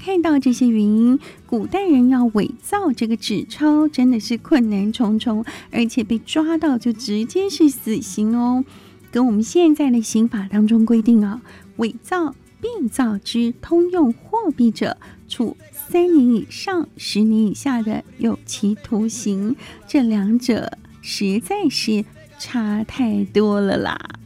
看到这些原因，古代人要伪造这个纸钞真的是困难重重，而且被抓到就直接是死刑哦。跟我们现在的刑法当中规定啊，伪造、变造之通用货币者，处3年以上10年以下的有期徒刑。这两者实在是差太多了啦。